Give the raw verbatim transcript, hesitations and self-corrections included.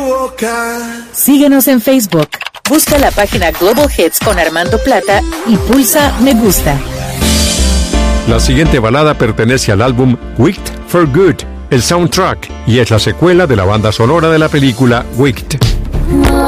equivocar. Síguenos en Facebook. Busca la página Global Hits con Armando Plata y pulsa me gusta. La siguiente balada pertenece al álbum Wicked for Good, el soundtrack, y es la secuela de la banda sonora de la película Wicked.